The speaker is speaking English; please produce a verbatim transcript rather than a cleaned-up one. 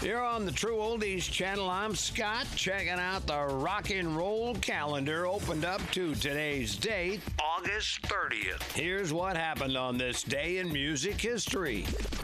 You're on the True Oldies channel. I'm Scott, checking out the rock and roll calendar opened up to today's date, August thirtieth. Here's what happened on this day in music history.